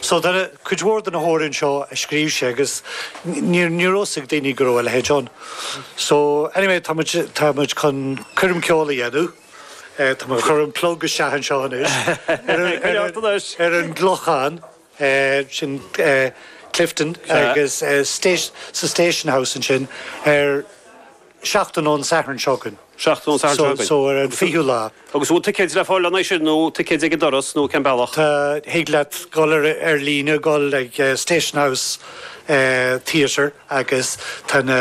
So that could word in a horn show a screw shaggers near Rosig they need grow a hedge on. So anyway, Tamage con Kurum Kyola Yadu. Tam plug a shahan Sean is. Glochan, Shin Clifton, station house in Shin, Shachton on Saturn Shogun. Shachton Saturn Shogun. So Fihula. Agus what tickets la fall on I should know tickets ag doras no can ballach. Higlat goller Erlina gol like station house theatre agus tan